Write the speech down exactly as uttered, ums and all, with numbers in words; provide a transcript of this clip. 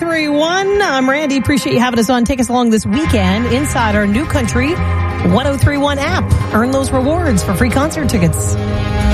three one. I'm Randy. Appreciate you having us on. Take us along this weekend inside our New Country one oh three one app. Earn those rewards for free concert tickets.